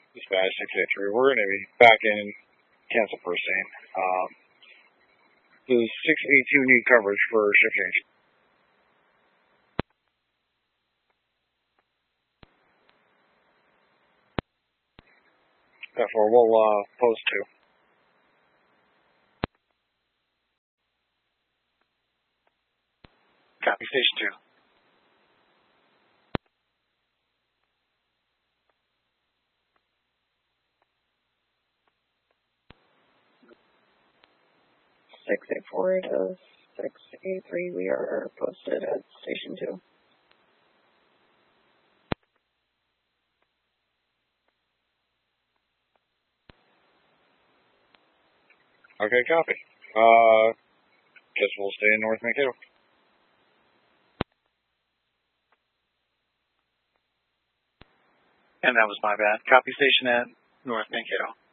Dispatch 683. We're going to be back in cancel first thing. Does 682 need coverage for shift change? Therefore, we'll post 2. Copy, Station 2. Six eight four to 683. We are posted at Station 2. Okay, copy. Guess we'll stay in North Mankato. And that was my bad. Copy, Station at North Mankato.